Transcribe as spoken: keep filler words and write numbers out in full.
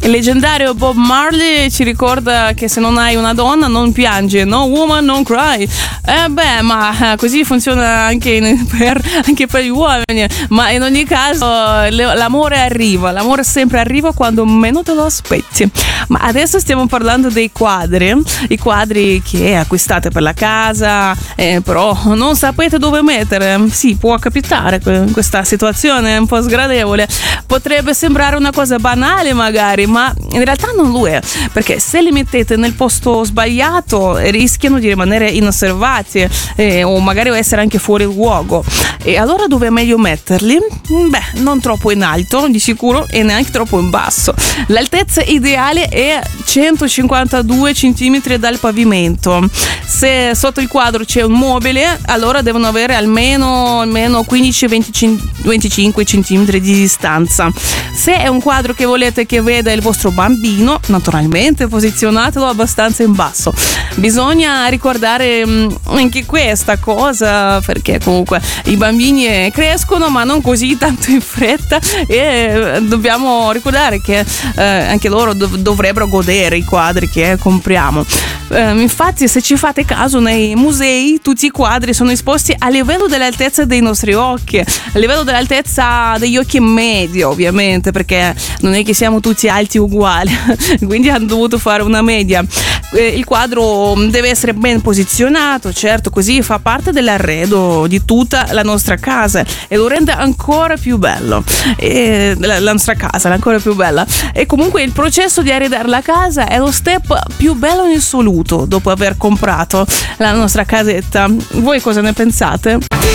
Il leggendario Bob Marley ci ricorda che se non hai una donna non piangi, no woman non cry. Eh beh, ma così funziona anche, in, per, anche per gli uomini. Ma in ogni caso l'amore arriva, l'amore sempre arriva quando meno te lo aspetti. Ma adesso stiamo parlando dei quadri, i quadri che acquistate per la casa, eh, però non sapete dove mettere. Sì, può capitare questa situazione un po' sgradevole. Potrebbe sembrare una cosa banale magari, ma in realtà non lo è, perché se li mettete nel posto sbagliato rischiano di rimanere inosservati eh, o magari essere anche fuori luogo. E allora dove è meglio metterli? Beh, non troppo in alto di sicuro e neanche troppo in basso. L'altezza ideale è centocinquantadue centimetri dal pavimento. Se sotto il quadro c'è un mobile, allora devono avere almeno, almeno quindici venticinque centimetri di distanza. Se è un quadro che volete che veda il vostro bambino, naturalmente posizionatelo abbastanza in basso. Bisogna ricordare anche questa cosa, perché comunque i bambini crescono ma non così tanto in fretta, e dobbiamo ricordare che eh, anche loro dov- dovrebbero godere i quadri che compriamo. Eh, infatti, se ci fate caso, nei musei tutti i quadri sono esposti a livello dell'altezza dei nostri occhi, a livello dell'altezza degli occhi medio, ovviamente, perché non è che siamo tutti alti uguali, quindi hanno dovuto fare una media. Eh, il quadro deve essere ben posizionato, certo, così fa parte dell'arredo di tutta la nostra casa e lo rende ancora più bello. E la, la nostra casa è ancora più bella. E comunque il processo di arredare la casa è lo step più bello in assoluto dopo aver comprato la nostra casetta. Voi cosa ne pensate?